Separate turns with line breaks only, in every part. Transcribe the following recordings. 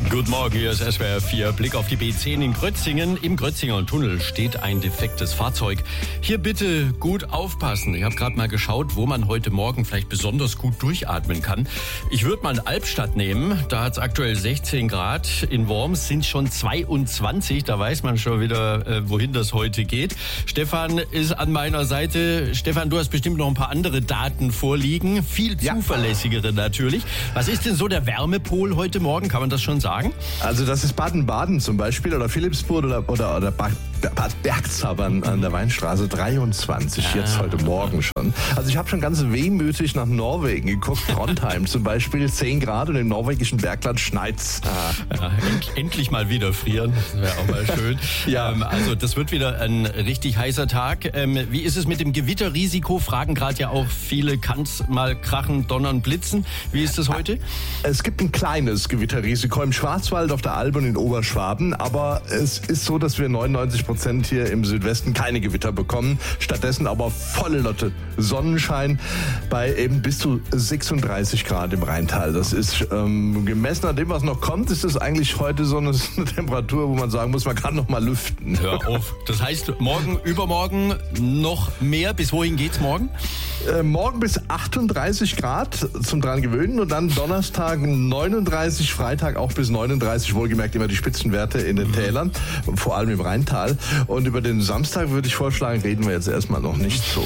Guten Morgen, hier ist SWR 4. Blick auf die B10 in Grötzingen. Im Grötzinger Tunnel steht ein defektes Fahrzeug. Hier bitte gut aufpassen. Ich habe gerade mal geschaut, wo man heute Morgen vielleicht besonders gut durchatmen kann. Ich würde mal Albstadt nehmen. Da hat es aktuell 16 Grad. In Worms sind schon 22. Da weiß man schon wieder, wohin das heute geht. Stefan ist an meiner Seite. Stefan, du hast bestimmt noch ein paar andere Daten vorliegen. Viel zuverlässigere natürlich. Was ist denn so der Wärmepol heute Morgen? Kann man das schon sagen?
Also das ist Baden-Baden zum Beispiel oder Philippsburg oder Bad Bergzabern an der Weinstraße 23, jetzt heute Morgen schon. Also ich habe schon ganz wehmütig nach Norwegen geguckt, Trondheim zum Beispiel 10 Grad und im norwegischen Bergland schneit's.
Ja, endlich mal wieder frieren, das wäre auch mal schön.
Ja.
Also das wird wieder ein richtig heißer Tag. Wie ist es mit dem Gewitterrisiko? Fragen gerade ja auch viele, kann's mal krachen, donnern, blitzen? Wie ist es heute?
Es gibt ein kleines Gewitterrisiko im Schwarzwald, auf der Alb und in Oberschwaben, aber es ist so, dass wir 99% hier im Südwesten keine Gewitter bekommen. Stattdessen aber volle Lotte Sonnenschein bei eben bis zu 36 Grad im Rheintal. Das ist gemessen an dem, was noch kommt, ist das eigentlich heute so eine Temperatur, wo man sagen muss, man kann noch mal lüften.
Hör auf. Das heißt, morgen, übermorgen noch mehr. Bis wohin geht's morgen?
Morgen bis 38 Grad zum dran gewöhnen und dann Donnerstag 39, Freitag auch bis 39, wohlgemerkt immer die Spitzenwerte in den Tälern, vor allem im Rheintal. Und über den Samstag würde ich vorschlagen, reden wir jetzt erstmal noch nicht so.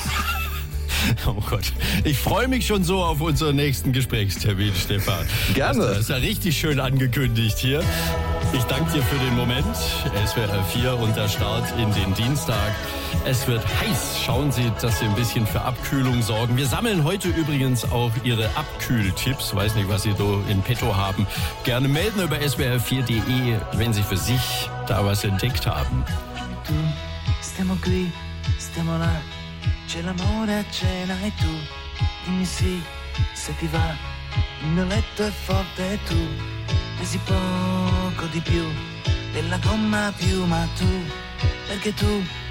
Oh Gott, ich freue mich schon so auf unseren nächsten Gesprächstermin, Stefan.
Gerne.
Das ist ja richtig schön angekündigt hier. Ich danke dir für den Moment. SWR 4 und der Start in den Dienstag. Es wird heiß. Schauen Sie, dass Sie ein bisschen für Abkühlung sorgen. Wir sammeln heute übrigens auch Ihre Abkühltipps. Weiß nicht, was Sie da in petto haben. Gerne melden über swr4.de, wenn Sie für sich da was entdeckt haben.
Tu, stiamo qui, stiamo là. C'è l'amore a cena e tu dimmi sì, se ti va. Il mio letto è forte e tu pesi poco di più della gomma a piuma tu, perché tu